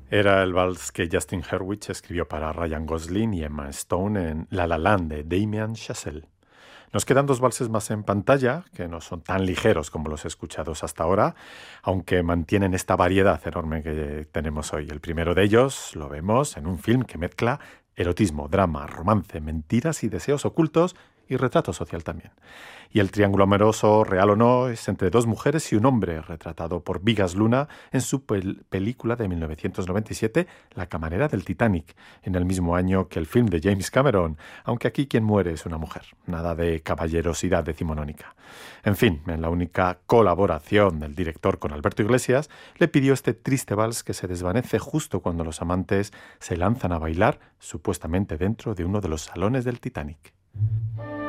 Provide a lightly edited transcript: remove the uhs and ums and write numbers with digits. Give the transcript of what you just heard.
Era el vals que Justin Hurwitz escribió para Ryan Gosling y Emma Stone en La La Land de Damien Chazelle. Nos quedan dos valses más en pantalla, que no son tan ligeros como los escuchados hasta ahora, aunque mantienen esta variedad enorme que tenemos hoy. El primero de ellos lo vemos en un film que mezcla erotismo, drama, romance, mentiras y deseos ocultos y retrato social también. Y el triángulo amoroso, real o no, es entre dos mujeres y un hombre, retratado por Vigas Luna en su película de 1997, La camarera del Titanic, en el mismo año que el film de James Cameron, aunque aquí quien muere es una mujer. Nada de caballerosidad decimonónica. En fin, en la única colaboración del director con Alberto Iglesias, le pidió este triste vals que se desvanece justo cuando los amantes se lanzan a bailar, supuestamente dentro de uno de los salones del Titanic.